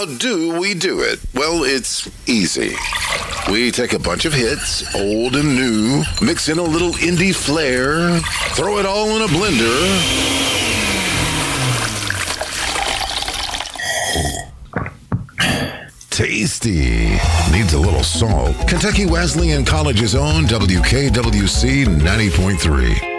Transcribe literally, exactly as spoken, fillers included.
How do we do it? Well, it's easy. We take a bunch of hits, old and new, mix in a little indie flair, throw it all in a blender. Tasty. Needs a little salt. Kentucky Wesleyan College's own W K W C ninety point three.